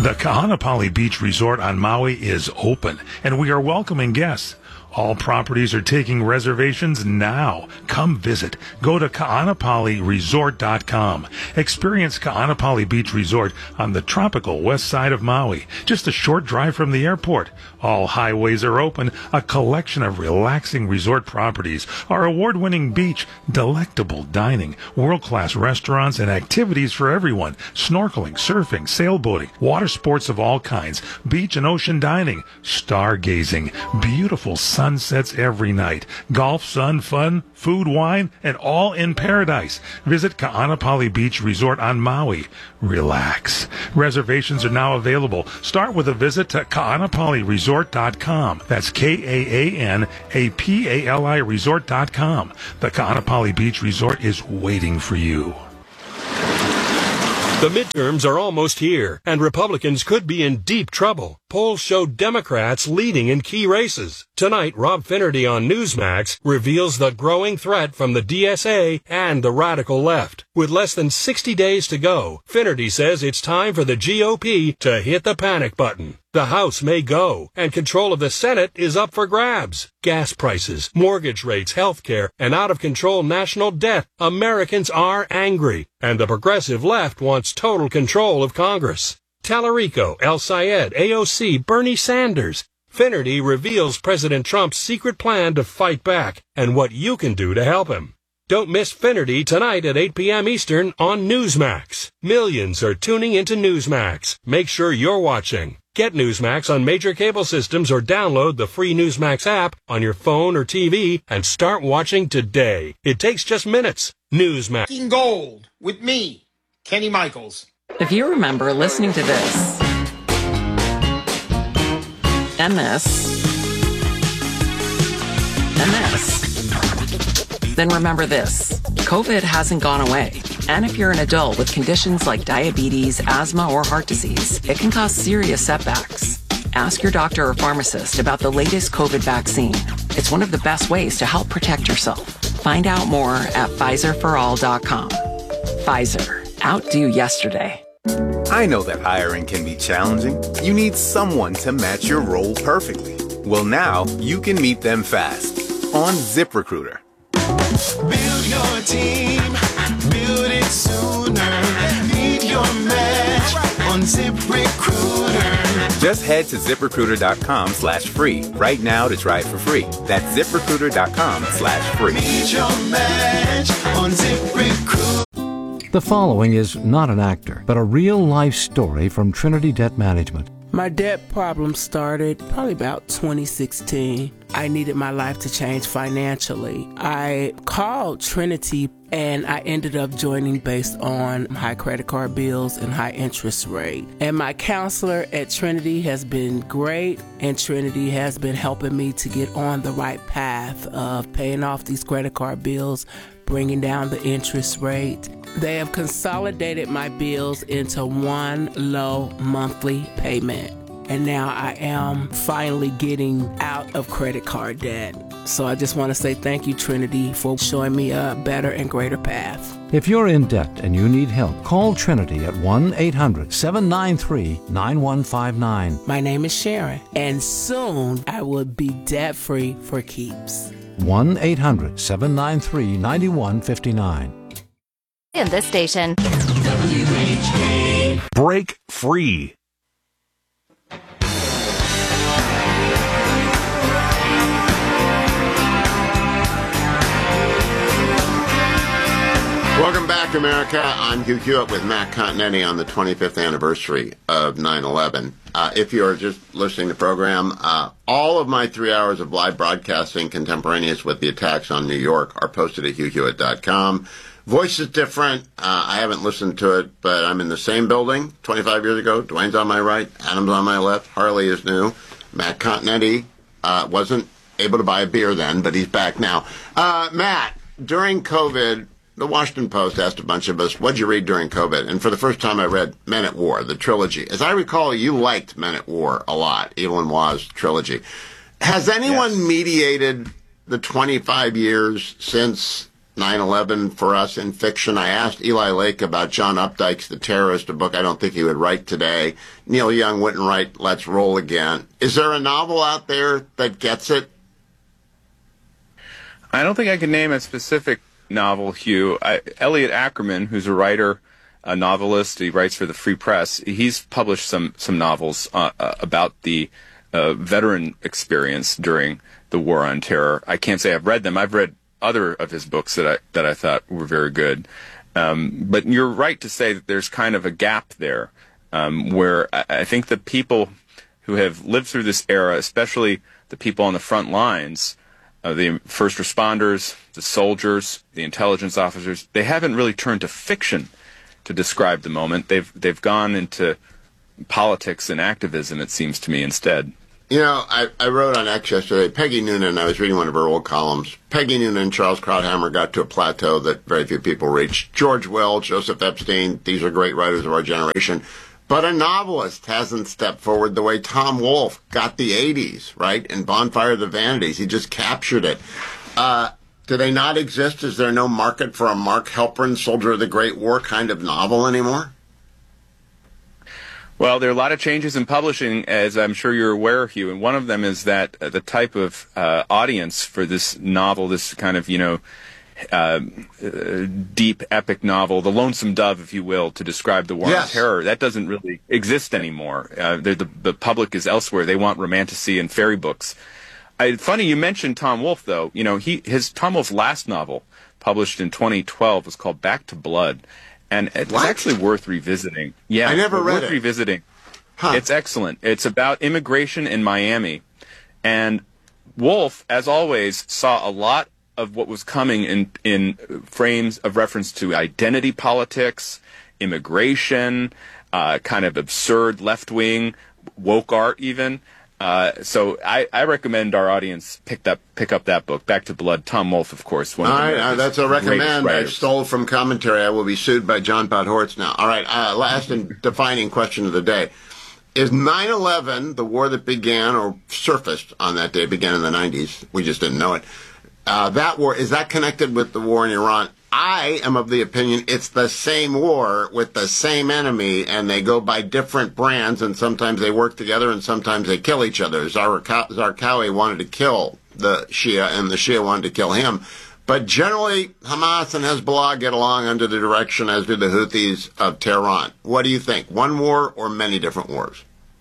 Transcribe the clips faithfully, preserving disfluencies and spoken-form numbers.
The Kahanapali Beach Resort on Maui is open, and we are welcoming guests. All properties are taking reservations now. Come visit. Go to kaanapali resort dot com. Experience Kaanapali Beach Resort on the tropical west side of Maui, just a short drive from the airport. All highways are open, a collection of relaxing resort properties, our award-winning beach, delectable dining, world-class restaurants, and activities for everyone. Snorkeling, surfing, sailboating, water sports of all kinds, beach and ocean dining, stargazing, beautiful sunsets every night, golf, sun, fun, food, wine, and all in paradise. Visit Kaanapali Beach Resort on Maui. Relax. Reservations are now available. Start with a visit to kaanapali resort dot com. That's K A A N A P A L I resort dot com. The Kaanapali Beach Resort is waiting for you. The midterms are almost here, and Republicans could be in deep trouble. Polls show Democrats leading in key races. Tonight, Rob Finnerty on Newsmax reveals the growing threat from the D S A and the radical left. With less than sixty days to go, Finnerty says it's time for the G O P to hit the panic button. The House may go, and control of the Senate is up for grabs. Gas prices, mortgage rates, health care, and out-of-control national debt. Americans are angry, and the progressive left wants total control of Congress. Tallarico, El Sayed, A O C, Bernie Sanders. Finnerty reveals President Trump's secret plan to fight back and what you can do to help him. Don't miss Finnerty tonight at eight p.m. Eastern on Newsmax. Millions are tuning into Newsmax. Make sure you're watching. Get Newsmax on major cable systems or download the free Newsmax app on your phone or T V and start watching today. It takes just minutes. Newsmax. Gold with me, Kenny Michaels. If you remember listening to this and this and this, then remember this. COVID hasn't gone away. And if you're an adult with conditions like diabetes, asthma, or heart disease, it can cause serious setbacks. Ask your doctor or pharmacist about the latest COVID vaccine. It's one of the best ways to help protect yourself. Find out more at Pfizer for all dot com. Pfizer. Outdo yesterday. I know that hiring can be challenging. You need someone to match your role perfectly. Well, now you can meet them fast on ZipRecruiter. Build your team, build it sooner. Meet your match on ZipRecruiter. Just head to ZipRecruiter.com slash free right now to try it for free. That's ZipRecruiter.com slash free. Meet your match on ZipRecruiter. The following is not an actor, but a real-life story from Trinity Debt Management. My debt problem started probably about twenty sixteen. I needed my life to change financially. I called Trinity and I ended up joining based on high credit card bills and high interest rate. And my counselor at Trinity has been great, and Trinity has been helping me to get on the right path of paying off these credit card bills, bringing down the interest rate. They have consolidated my bills into one low monthly payment. And now I am finally getting out of credit card debt. So I just want to say thank you, Trinity, for showing me a better and greater path. If you're in debt and you need help, call Trinity at one eight hundred seven nine three nine one five nine. My name is Sharon, and soon I will be debt-free for keeps. one eight hundred seven nine three nine one five nine. In this station, W H A. Break free. Welcome back, America. I'm Hugh Hewitt with Matt Continetti on the twenty-fifth anniversary of nine eleven. Uh, if you're just listening to the program, uh, all of my three hours of live broadcasting contemporaneous with the attacks on New York are posted at hugh hewitt dot com. Voice is different. Uh, I haven't listened to it, but I'm in the same building twenty-five years ago. Dwayne's on my right. Adam's on my left. Harley is new. Matt Continetti uh, wasn't able to buy a beer then, but he's back now. Uh, Matt, during COVID, the Washington Post asked a bunch of us, what'd you read during COVID? And for the first time, I read Men at War, the trilogy. As I recall, you liked Men at War a lot, Evelyn Waugh's trilogy. Has anyone yes. mediated the twenty-five years since nine eleven for us in fiction. I asked Eli Lake about John Updike's The Terrorist, a book I don't think he would write today. Neil Young wouldn't write Let's Roll Again. Is there a novel out there that gets it? I don't think I can name a specific novel, Hugh. I, Elliot Ackerman, who's a writer, a novelist, he writes for the Free Press. He's published some, some novels uh, uh, about the uh, veteran experience during the War on Terror. I can't say I've read them. I've read other of his books that I that I thought were very good. Um, but you're right to say that there's kind of a gap there, um, where I, I think the people who have lived through this era, especially the people on the front lines, uh, the first responders, the soldiers, the intelligence officers, they haven't really turned to fiction to describe the moment. They've they've gone into politics and activism, it seems to me, instead. You know, I, I wrote on X yesterday, Peggy Noonan, I was reading one of her old columns. Peggy Noonan and Charles Krauthammer got to a plateau that very few people reached. George Will, Joseph Epstein, these are great writers of our generation. But a novelist hasn't stepped forward the way Tom Wolfe got the eighties, right? In Bonfire of the Vanities, he just captured it. Uh, do they not exist? Is there no market for a Mark Halperin, Soldier of the Great War kind of novel anymore? Well, there are a lot of changes in publishing, as I'm sure you're aware, Hugh, and one of them is that uh, the type of uh, audience for this novel, this kind of, you know, uh, uh, deep, epic novel, The Lonesome Dove, if you will, to describe the War Yes. on Terror, that doesn't really exist anymore. Uh, the, the, the public is elsewhere. They want romantasy and fairy books. I, funny you mentioned Tom Wolfe, though. You know, he his Tom Wolfe's last novel, published in twenty twelve, was called Back to Blood. And it's What? actually worth revisiting. Yeah, I never read worth it. revisiting. Huh. It's excellent. It's about immigration in Miami. And Wolfe, as always, saw a lot of what was coming in, in frames of reference to identity politics, immigration, uh, kind of absurd left-wing, woke art even. Uh, so I, I recommend our audience pick that pick up that book, Back to Blood. Tom Wolfe, of course. One All of right, uh, that's a recommend. I writers. stole from commentary. I will be sued by John Podhoretz now. All right, uh, last and defining question of the day. Is nine eleven, the war that began or surfaced on that day, began in the nineties, we just didn't know it, uh, that war, is that connected with the war in Iran? I am of the opinion it's the same war with the same enemy, and they go by different brands, and sometimes they work together, and sometimes they kill each other. Zarqa- Zarqawi wanted to kill the Shia, and the Shia wanted to kill him. But generally, Hamas and Hezbollah get along under the direction, as do the Houthis of Tehran. What do you think? One war or many different wars?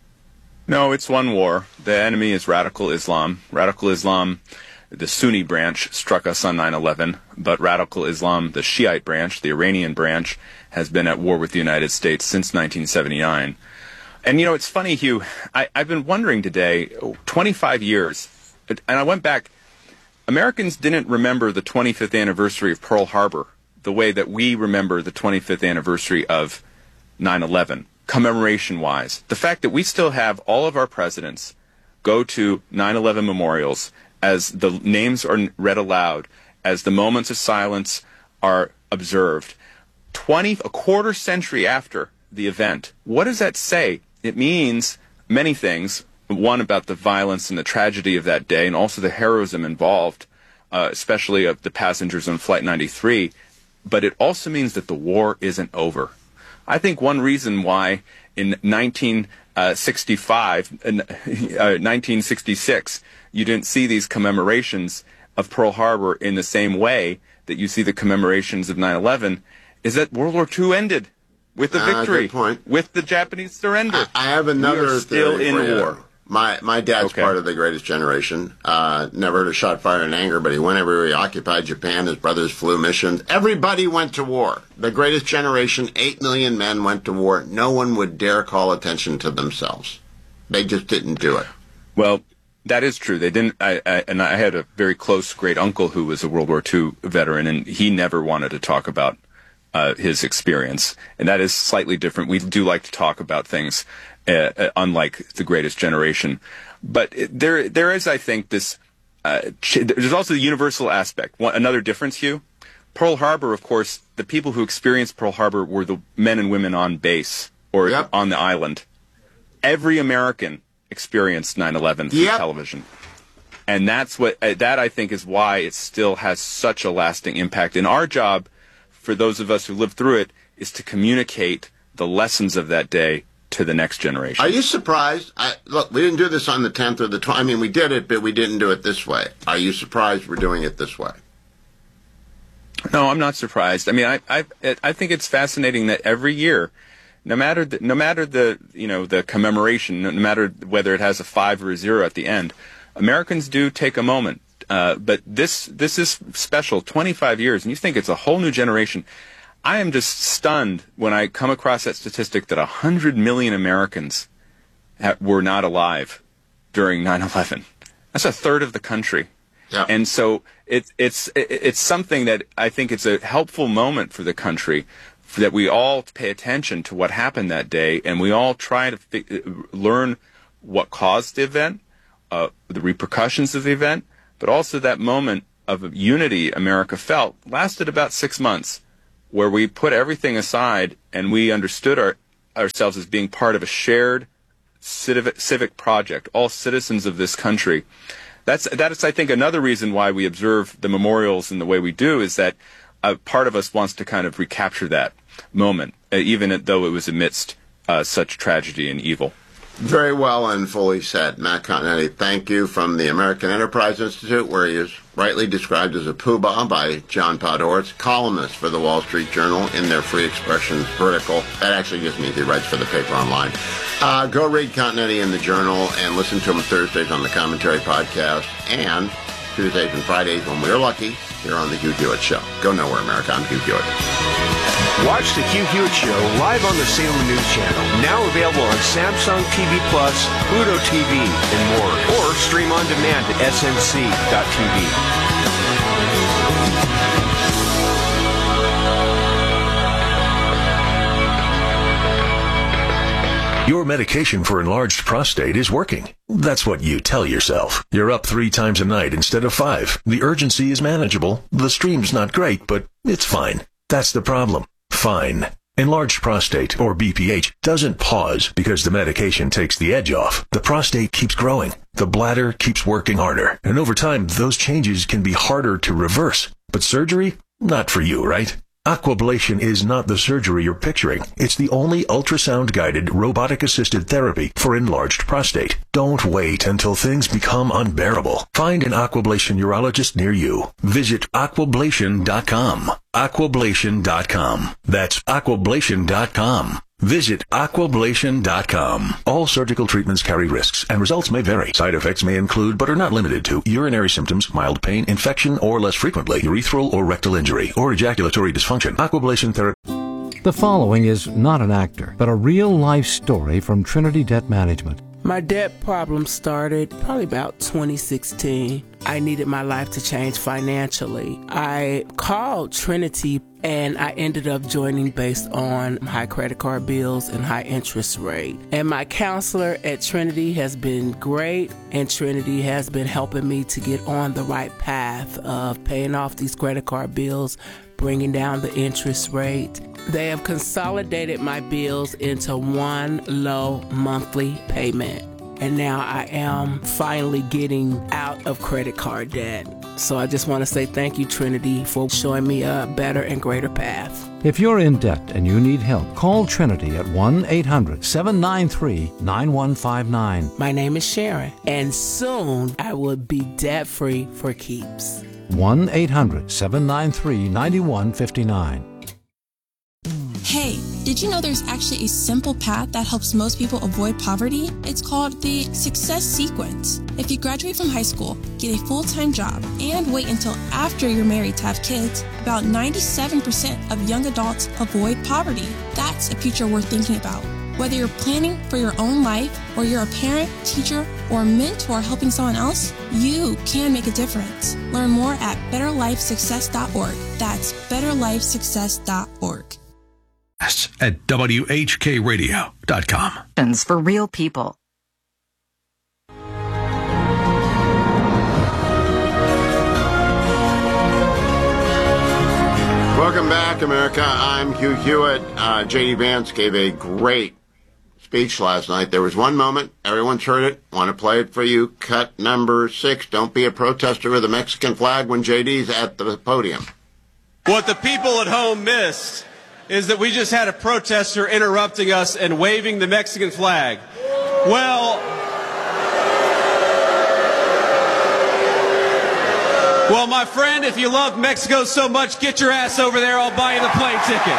No, it's one war. The enemy is radical Islam. Radical Islam, the Sunni branch, struck us on nine eleven, but radical Islam, the Shiite branch, the Iranian branch, has been at war with the United States since nineteen seventy-nine. And, you know, it's funny, Hugh, I, I've been wondering today, twenty-five years, and I went back, Americans didn't remember the twenty-fifth anniversary of Pearl Harbor the way that we remember the twenty-fifth anniversary of nine eleven, commemoration-wise. The fact that we still have all of our presidents go to nine eleven memorials as the names are read aloud, as the moments of silence are observed, twenty, a quarter century after the event. What does that say? It means many things. One, about the violence and the tragedy of that day, and also the heroism involved, uh, especially of the passengers on Flight ninety-three. But it also means that the war isn't over. I think one reason why in nineteen sixty-five, uh, nineteen sixty-six, you didn't see these commemorations of Pearl Harbor in the same way that you see the commemorations of nine eleven is that World War Two ended with the Ah, victory, good point. with the Japanese surrender. I, I have another We are still theory in for you. war. My my dad's Okay. part of the greatest generation. Uh, never heard a shot fired in anger, but he went everywhere. He occupied Japan. His brothers flew missions. Everybody went to war. The greatest generation, eight million men went to war. No one would dare call attention to themselves. They just didn't do it. Well, that is true. They didn't. I, I, and I had a very close great uncle who was a World War Two veteran, and he never wanted to talk about uh, his experience. And that is slightly different. We do like to talk about things, uh, uh, unlike the greatest generation. But it, there, there is, I think, this. Uh, ch- there's also the universal aspect. One, another difference, Hugh. Pearl Harbor, of course, the people who experienced Pearl Harbor were the men and women on base or Yep. on the island. Every American experienced nine eleven through Yep. television. And that's what, uh, that I think is why it still has such a lasting impact. And our job, for those of us who lived through it, is to communicate the lessons of that day to the next generation. Are you surprised? I, look, we didn't do this on the tenth or the twentieth. I mean, we did it, but we didn't do it this way. Are you surprised we're doing it this way? No, I'm not surprised. I mean, I I, I think it's fascinating that every year, no matter the, no matter the you know the commemoration, no matter whether it has a five or a zero at the end, Americans do take a moment. Uh, but this this is special. twenty-five years, and you think it's a whole new generation. I am just stunned when I come across that statistic that one hundred million Americans ha- were not alive during nine eleven. That's a third of the country. Yeah. And so it, it's it's something that I think it's a helpful moment for the country, for that we all pay attention to what happened that day, and we all try to fi- learn what caused the event, uh, the repercussions of the event, but also that moment of unity America felt lasted about six months. Where we put everything aside and we understood our, ourselves as being part of a shared civic, civic project, all citizens of this country. That's, that is, I think, another reason why we observe the memorials in the way we do, is that a part of us wants to kind of recapture that moment, uh, even though it was amidst uh, such tragedy and evil. Very well and fully said. Matt Continetti, thank you, from the American Enterprise Institute, where he is rightly described as a poobah by John Podhoretz, columnist for the Wall Street Journal in their Free Expressions vertical. That actually just means he writes for the paper online. Uh, go read Continetti in the Journal and listen to him Thursdays on the Commentary Podcast, and Tuesdays and Fridays, when we're lucky, here on the Hugh Hewitt Show. Go nowhere, America. I'm Hugh Hewitt. Watch the Hugh Hewitt Show live on the Salem News Channel. Now available on Samsung T V Plus, Pluto T V, and more. Or stream on demand at S N C dot T V. Your medication for enlarged prostate is working. That's what you tell yourself. You're up three times a night instead of five. The urgency is manageable. The stream's not great, but it's fine. That's the problem. Fine. Enlarged prostate, or B P H, doesn't pause because the medication takes the edge off. The prostate keeps growing. The bladder keeps working harder. And over time, those changes can be harder to reverse. But surgery? Not for you, right? Aquablation is not the surgery you're picturing. It's the only ultrasound-guided, robotic-assisted therapy for enlarged prostate. Don't wait until things become unbearable. Find an Aquablation urologist near you. Visit aquablation dot com. aquablation dot com. That's aquablation dot com. Visit aquablation dot com. All surgical treatments carry risks, and results may vary. Side effects may include, but are not limited to, urinary symptoms, mild pain, infection, or less frequently, urethral or rectal injury, or ejaculatory dysfunction. Aquablation therapy. The following is not an actor, but a real-life story from Trinity Debt Management. My debt problem started probably about twenty sixteen. I needed my life to change financially. I called Trinity and I ended up joining based on high credit card bills and high interest rate. And my counselor at Trinity has been great, and Trinity has been helping me to get on the right path of paying off these credit card bills, bringing down the interest rate. They have consolidated my bills into one low monthly payment. And now I am finally getting out of credit card debt. So I just want to say thank you, Trinity, for showing me a better and greater path. If you're in debt and you need help, call Trinity at one eight hundred seven nine three nine one five nine. My name is Sharon, and soon I will be debt-free for keeps. one eight hundred seven nine three nine one five nine. Hey, did you know there's actually a simple path that helps most people avoid poverty? It's called the Success Sequence. If you graduate from high school, get a full-time job, and wait until after you're married to have kids, about ninety-seven percent of young adults avoid poverty. That's a future worth thinking about. Whether you're planning for your own life, or you're a parent, teacher, or mentor helping someone else, you can make a difference. Learn more at better life success dot org. That's better life success dot org. At W H K radio dot com. For real people. Welcome back, America. I'm Hugh Hewitt. Uh, J D Vance gave a great speech last night. There was one moment, everyone's heard it, want to play it for you. Cut number six, don't be a protester with a Mexican flag when J D's at the podium. What the people at home missed is that we just had a protester interrupting us and waving the Mexican flag. Well, well, my friend, if you love Mexico so much, get your ass over there. I'll buy you the plane ticket.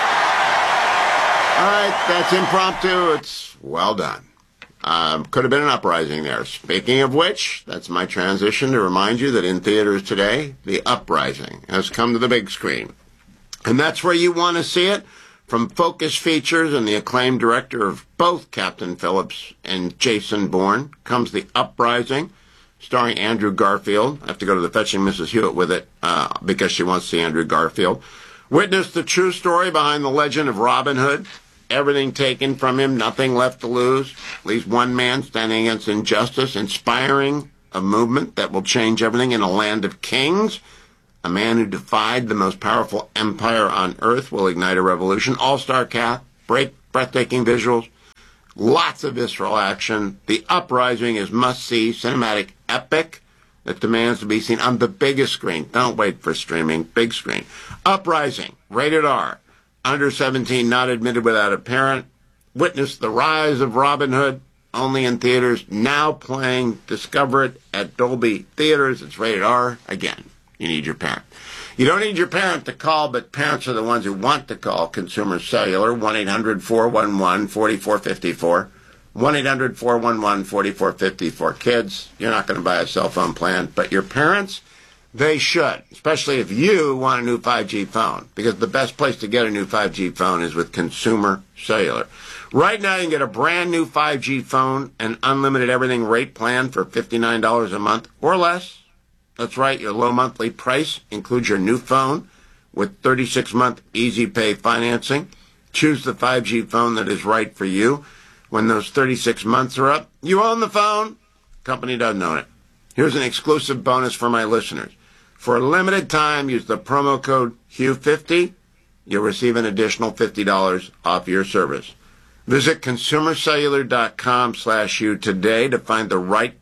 All right, that's impromptu. It's well done. Um, could have been an uprising there. Speaking of which, that's my transition to remind you that in theaters today, The Uprising has come to the big screen. And that's where you want to see it. From Focus Features and the acclaimed director of both Captain Phillips and Jason Bourne comes The Uprising, starring Andrew Garfield. I have to go to the Fetching Missus Hewitt with it uh, because she wants to see Andrew Garfield. Witness the true story behind the legend of Robin Hood. Everything taken from him, nothing left to lose. At least one man standing against injustice, inspiring a movement that will change everything in a land of kings. A man who defied the most powerful empire on earth will ignite a revolution. All-star cast, break, breathtaking visuals, lots of visceral action. The Uprising is must-see, cinematic epic that demands to be seen on the biggest screen. Don't wait for streaming, big screen. Uprising, rated R. Under seventeen, not admitted without a parent. Witness the rise of Robin Hood, only in theaters, now playing. Discover it at Dolby Theaters. It's rated R. Again, you need your parent. You don't need your parent to call, but parents are the ones who want to call Consumer Cellular, one eight hundred four one one four four five four. one eight hundred four one one four four five four. Kids, you're not going to buy a cell phone plan, but your parents, they should, especially if you want a new five G phone, because the best place to get a new five G phone is with Consumer Cellular. Right now, you can get a brand new five G phone and unlimited everything rate plan for fifty-nine dollars a month or less. That's right, your low monthly price includes your new phone with thirty-six month easy pay financing. Choose the five G phone that is right for you. When those thirty-six months are up, you own the phone. Company doesn't own it. Here's an exclusive bonus for my listeners. For a limited time, use the promo code Hugh fifty. You'll receive an additional fifty dollars off your service. Visit consumercellular.com slash Hugh today to find the right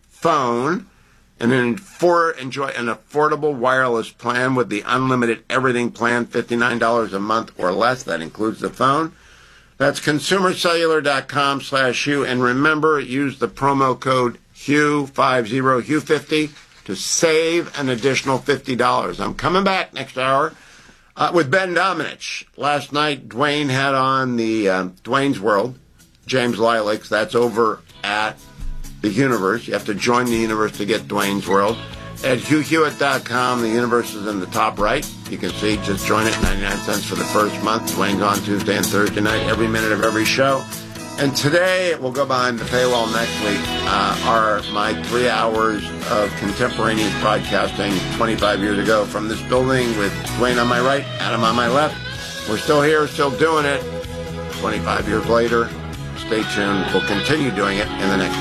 phone and then for, enjoy an affordable wireless plan with the unlimited everything plan, fifty-nine dollars a month or less. That includes the phone. That's consumercellular.com slash Hugh. And remember, use the promo code Hugh fifty, Hugh fifty, to save an additional fifty dollars. I'm coming back next hour uh, with Ben Domenech. Last night, Dwayne had on the um, Dwayne's World, James Lilacs. That's over at the Universe. You have to join the Universe to get Dwayne's World. At hugh hewitt dot com, the Universe is in the top right. You can see, just join it, ninety-nine cents for the first month. Dwayne's on Tuesday and Thursday night, every minute of every show. And today, we'll go behind the paywall next week, uh, are my three hours of contemporaneous broadcasting twenty-five years ago from this building with Dwayne on my right, Adam on my left. We're still here, still doing it. twenty-five years later, stay tuned. We'll continue doing it in the next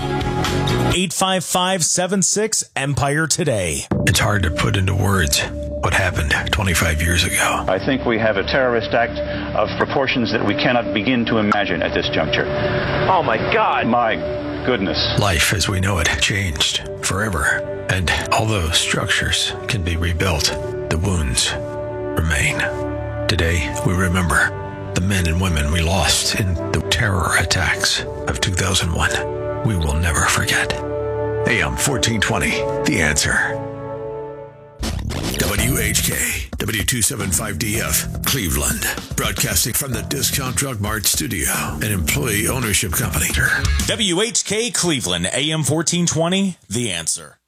hour. eight five five seven six Empire Today. It's hard to put into words what happened twenty-five years ago. I think we have a terrorist act of proportions that we cannot begin to imagine at this juncture. Oh, my God. My goodness. Life as we know it changed forever, and although structures can be rebuilt, the wounds remain. Today, we remember the men and women we lost in the terror attacks of two thousand one. We will never forget. A M fourteen twenty, The Answer. W H K, W two seventy-five D F, Cleveland. Broadcasting from the Discount Drug Mart studio, an employee ownership company. W H K Cleveland, A M fourteen twenty, The Answer.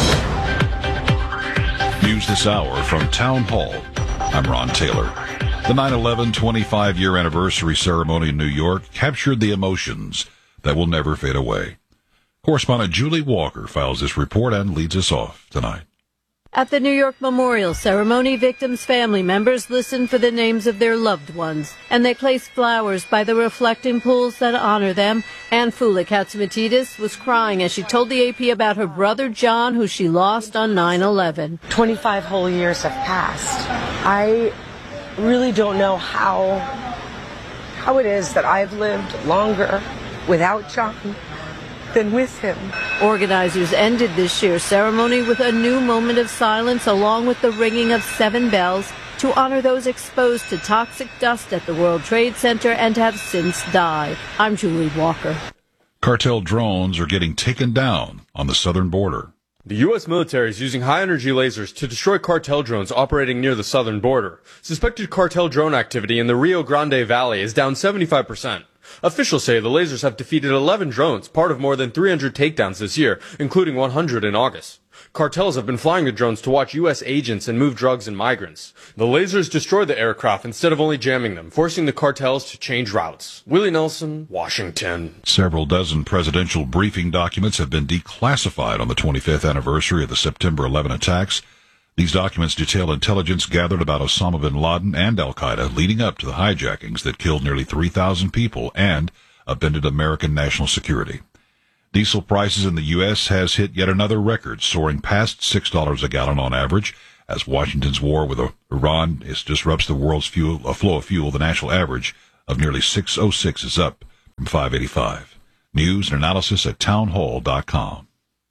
News this hour from Town Hall. I'm Ron Taylor. The nine eleven twenty-five year anniversary ceremony in New York captured the emotions that will never fade away. Correspondent Julie Walker files this report and leads us off tonight. At the New York Memorial Ceremony, victims' family members listened for the names of their loved ones, and they placed flowers by the reflecting pools that honor them. Anne Fula Katsimatidis was crying as she told the A P about her brother John, who she lost on nine eleven. twenty-five whole years have passed. I really don't know how how it is that I've lived longer without John than with him. Organizers ended this year's ceremony with a new moment of silence along with the ringing of seven bells to honor those exposed to toxic dust at the World Trade Center and have since died. I'm Julie Walker. Cartel drones are getting taken down on the southern border. The U S military is using high-energy lasers to destroy cartel drones operating near the southern border. Suspected cartel drone activity in the Rio Grande Valley is down seventy-five percent. Officials say the lasers have defeated eleven drones, part of more than three hundred takedowns this year, including one hundred in August. Cartels have been flying the drones to watch U S agents and move drugs and migrants. The lasers destroy the aircraft instead of only jamming them, forcing the cartels to change routes. Willie Nelson, Washington. Several dozen presidential briefing documents have been declassified on the twenty-fifth anniversary of the September eleventh attacks. These documents detail intelligence gathered about Osama bin Laden and al-Qaeda leading up to the hijackings that killed nearly three thousand people and upended American national security. Diesel prices in the U S has hit yet another record, soaring past six dollars a gallon on average, as Washington's war with Iran is, disrupts the world's fuel, uh, flow of fuel. The national average of nearly six oh six is up from five eighty-five. News and analysis at townhall dot com.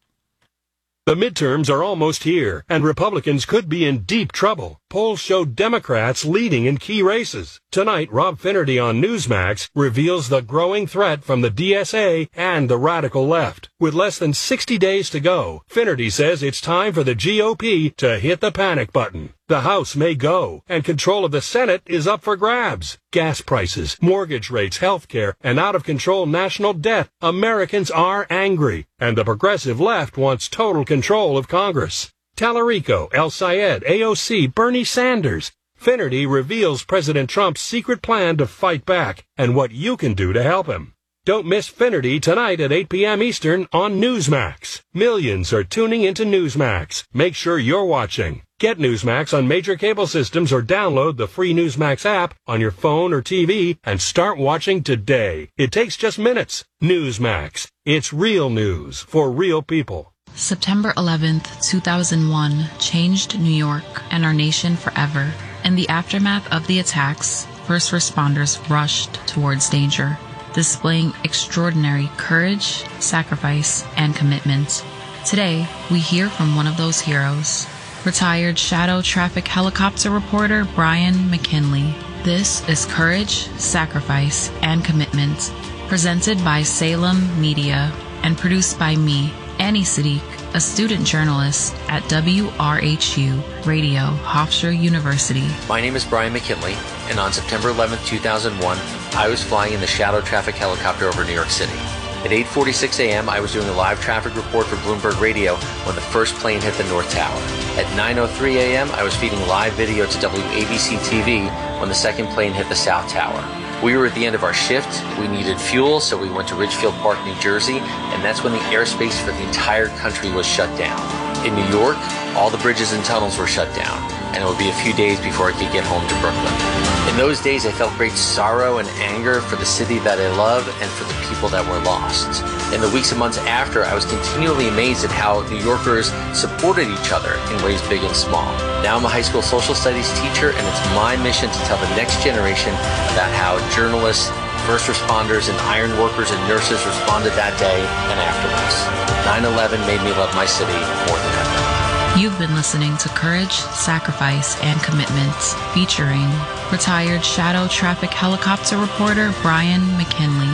The midterms are almost here, and Republicans could be in deep trouble. Polls show Democrats leading in key races. Tonight, Rob Finnerty on Newsmax reveals the growing threat from the D S A and the radical left. With less than sixty days to go, Finnerty says it's time for the G O P to hit the panic button. The House may go, and control of the Senate is up for grabs. Gas prices, mortgage rates, health care, and out-of-control national debt. Americans are angry, and the progressive left wants total control of Congress. Tallarico, El Sayed, A O C, Bernie Sanders. Finnerty reveals President Trump's secret plan to fight back and what you can do to help him. Don't miss Finnerty tonight at eight p.m. Eastern on Newsmax. Millions are tuning into Newsmax. Make sure you're watching. Get Newsmax on major cable systems or download the free Newsmax app on your phone or T V and start watching today. It takes just minutes. Newsmax. It's real news for real people. September eleventh, two thousand one changed New York and our nation forever. In the aftermath of the attacks, first responders rushed towards danger, displaying extraordinary courage, sacrifice, and commitment. Today, we hear from one of those heroes, retired Shadow Traffic Helicopter reporter Brian McKinley. This is Courage, Sacrifice, and Commitment, presented by Salem Media and produced by me, Annie Sadiq, a student journalist at W R H U Radio, Hofstra University. My name is Brian McKinley, and on September eleventh, two thousand one, I was flying in the Shadow Traffic Helicopter over New York City. At eight forty-six a.m., I was doing a live traffic report for Bloomberg Radio when the first plane hit the North Tower. At nine oh three a.m., I was feeding live video to W A B C T V when the second plane hit the South Tower. We were at the end of our shift. We needed fuel, so we went to Ridgefield Park, New Jersey, and that's when the airspace for the entire country was shut down. In New York, all the bridges and tunnels were shut down, and it would be a few days before I could get home to Brooklyn. In those days, I felt great sorrow and anger for the city that I love and for the people that were lost. In the weeks and months after, I was continually amazed at how New Yorkers supported each other in ways big and small. Now I'm a high school social studies teacher, and it's my mission to tell the next generation about how journalists, first responders, and iron workers and nurses responded that day and afterwards. nine eleven made me love my city more than ever. You've been listening to Courage, Sacrifice, and Commitment, featuring retired Shadow Traffic Helicopter reporter Brian McKinley.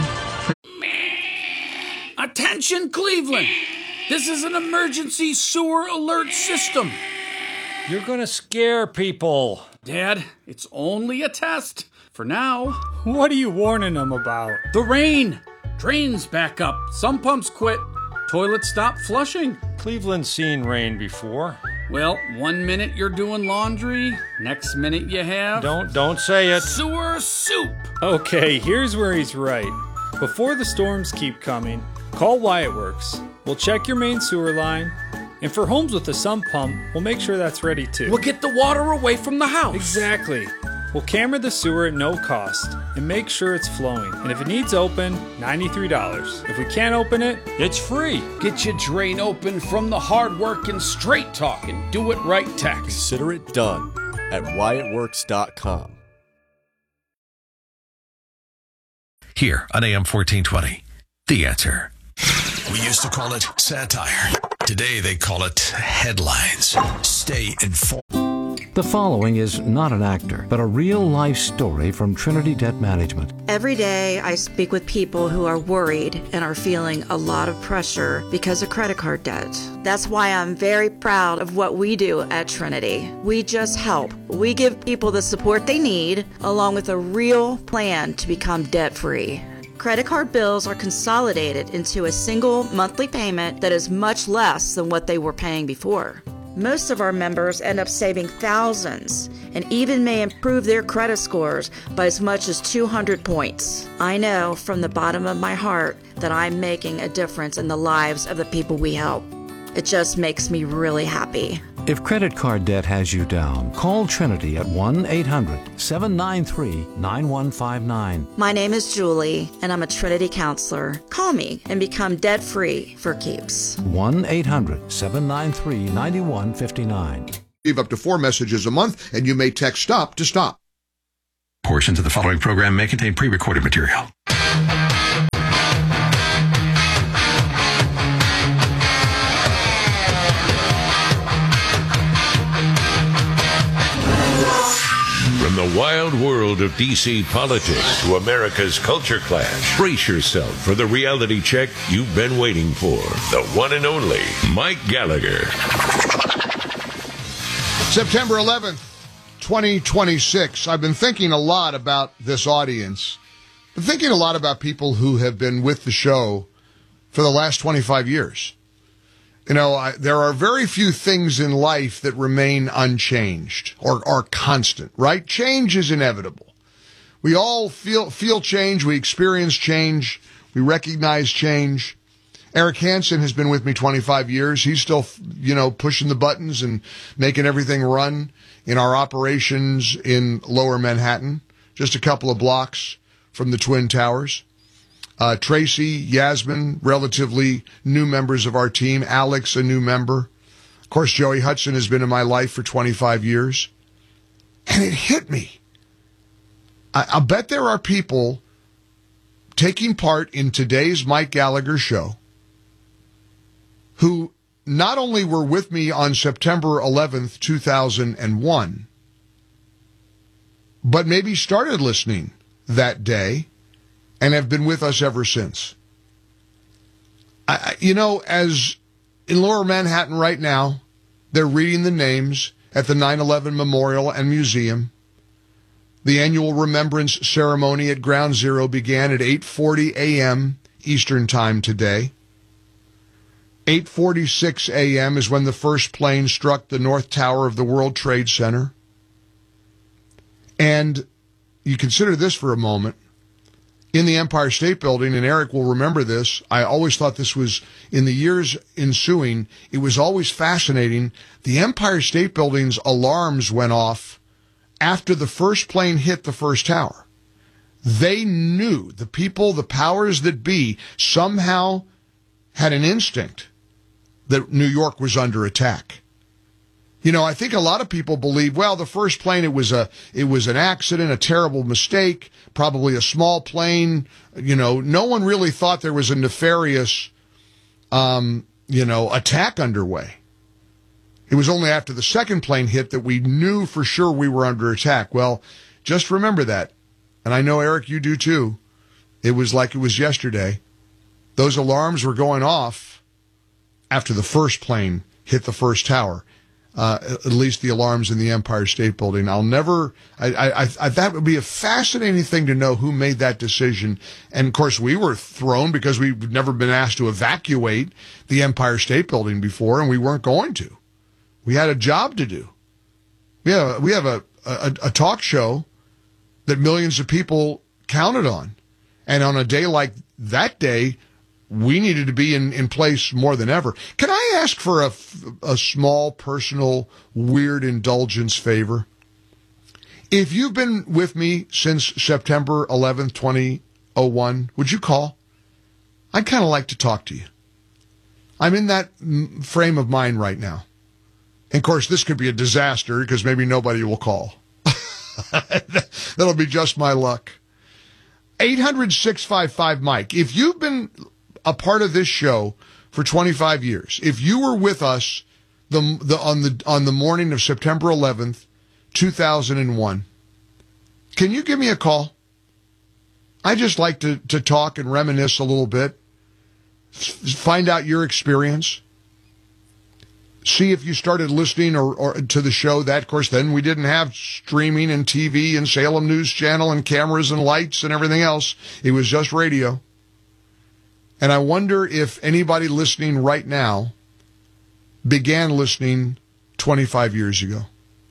Attention, Cleveland! This is an emergency sewer alert system. You're gonna scare people. Dad, it's only a test. For now. What are you warning them about? The rain. Drains back up. Some pumps quit. Toilets stop flushing. Cleveland's seen rain before. Well, one minute you're doing laundry, next minute you have... Don't, don't say it. Sewer soup. Okay, here's where he's right. Before the storms keep coming, call Wyatt Works. We'll check your main sewer line. And for homes with a sump pump, we'll make sure that's ready too. We'll get the water away from the house. Exactly. We'll camera the sewer at no cost and make sure it's flowing. And if it needs open, ninety-three dollars. If we can't open it, it's free. Get your drain open from the hard-working, straight-talking, do-it-right techs. Consider it done at Wyatt Works dot com. here on A M fourteen twenty. The Answer. We used to call it satire. Today they call it headlines. Stay informed. The following is not an actor, but a real-life story from Trinity Debt Management. Every day I speak with people who are worried and are feeling a lot of pressure because of credit card debt. That's why I'm very proud of what we do at Trinity. We just help. We give people the support they need, along with a real plan to become debt-free. Credit card bills are consolidated into a single monthly payment that is much less than what they were paying before. Most of our members end up saving thousands and even may improve their credit scores by as much as two hundred points. I know from the bottom of my heart that I'm making a difference in the lives of the people we help. It just makes me really happy. If credit card debt has you down, call Trinity at one eight hundred seven nine three nine one five nine. My name is Julie, and I'm a Trinity counselor. Call me and become debt-free for keeps. one eight hundred seven nine three nine one five nine. Leave up to four messages a month, and you may text STOP to stop. Portions of the following program may contain pre-recorded material. From the wild world of D C politics to America's culture clash, brace yourself for the reality check you've been waiting for. The one and only Mike Gallagher. September eleventh, twenty twenty-six. I've been thinking a lot about this audience. Been thinking a lot about people who have been with the show for the last twenty-five years. You know, I, there are very few things in life that remain unchanged or are constant, right? Change is inevitable. We all feel feel change. We experience change. We recognize change. Eric Hansen has been with me twenty-five years. He's still, you know, pushing the buttons and making everything run in our operations in Lower Manhattan, just a couple of blocks from the Twin Towers. Uh, Tracy, Yasmin, relatively new members of our team. Alex, a new member. Of course, Joey Hudson has been in my life for twenty-five years. And it hit me. I, I'll bet there are people taking part in today's Mike Gallagher show who not only were with me on September eleventh, two thousand one, but maybe started listening that day and have been with us ever since. I, you know, as in Lower Manhattan right now, they're reading the names at the nine eleven Memorial and Museum. The annual remembrance ceremony at Ground Zero began at eight forty a.m. Eastern Time today. eight forty-six a.m. is when the first plane struck the North Tower of the World Trade Center. And you consider this for a moment. In the Empire State Building, and Eric will remember this, I always thought this was, in the years ensuing, it was always fascinating. The Empire State Building's alarms went off after the first plane hit the first tower. They knew, the people, the powers that be, somehow had an instinct that New York was under attack. You know, I think a lot of people believe, well, the first plane, it was a, it was an accident, a terrible mistake, probably a small plane. You know, no one really thought there was a nefarious, um, you know, attack underway. It was only after the second plane hit that we knew for sure we were under attack. Well, just remember that. And I know, Eric, you do too. It was like it was yesterday. Those alarms were going off after the first plane hit the first tower. Uh, at least the alarms in the Empire State Building. I'll never, I, I, I, that would be a fascinating thing to know who made that decision. And of course, we were thrown because we've never been asked to evacuate the Empire State Building before, and we weren't going to. We had a job to do. We have, a, we have a, a, a talk show that millions of people counted on. And on a day like that day, we needed to be in, in place more than ever. Can I ask for a, a small, personal, weird indulgence favor? If you've been with me since September eleventh, twenty oh one, would you call? I'd kind of like to talk to you. I'm in that frame of mind right now. And of course, this could be a disaster because maybe nobody will call. That'll be just my luck. eight hundred, six five five, Mike. If you've been a part of this show for twenty-five years, if you were with us the, the on the on the morning of September eleventh, two thousand one, can you give me a call? I just like to, to talk and reminisce a little bit, find out your experience, see if you started listening or, or to the show. That, of course, then we didn't have streaming and T V and Salem News Channel and cameras and lights and everything else. It was just radio. And I wonder if anybody listening right now began listening twenty-five years ago.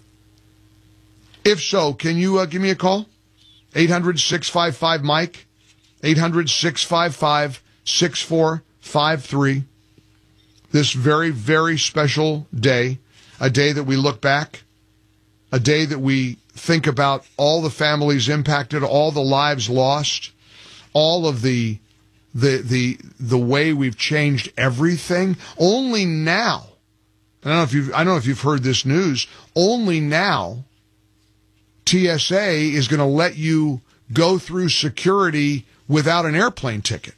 If so, can you uh, give me a call? eight hundred, six five five, Mike. eight hundred, six five five, six four five three. This very, very special day, a day that we look back, a day that we think about all the families impacted, all the lives lost, all of the the the the way we've changed everything. Only now, I don't know if you've I don't know if you've heard this news, only now T S A is going to let you go through security without an airplane ticket.